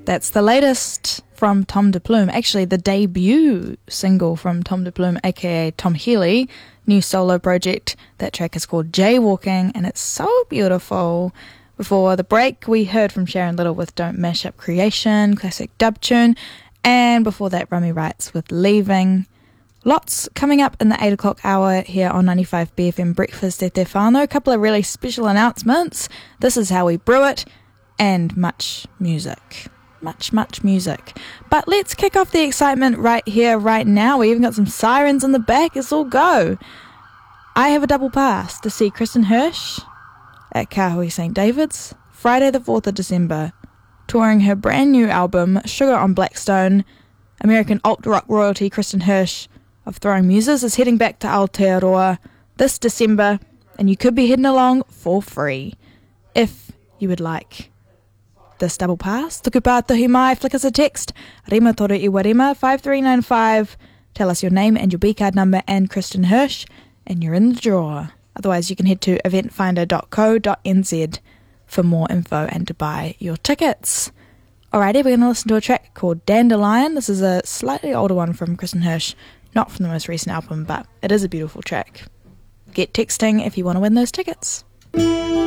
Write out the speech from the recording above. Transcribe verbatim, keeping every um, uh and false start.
That's the latest from Tom de Plume, actually the debut single from Tom de Plume, aka Tom Healy, new solo project. That track is called Jaywalking, and it's so beautiful. Before the break, we heard from Sharon Little with Don't Mash Up Creation, classic dub tune, and before that, Romy Wrights with Leaving. Lots coming up in the eight o'clock hour here on ninety-five B F M Breakfast at Te Whānau. A couple of really special announcements. This is how we brew it, and much music. Much, much music. But let's kick off the excitement right here, right now. We even got some sirens in the back. It's all go. I have a double pass to see Kristen Hirsch at Kahui Saint David's Friday the fourth of December, touring her brand new album, Sugar on Blackstone. American alt-rock royalty Kristen Hirsch of Throwing Muses is heading back to Aotearoa this December, and you could be heading along for free if you would like this double pass. Tuku pātohi mai, flick us a text, Rima Toru Iwarima five three nine five. Tell us your name and your B-card number and Kristen Hirsch, and you're in the draw. Otherwise, you can head to event finder dot co dot n z for more info and to buy your tickets. Alrighty, we're going to listen to a track called Dandelion. This is a slightly older one from Kristen Hirsch, not from the most recent album, but it is a beautiful track. Get texting if you want to win those tickets.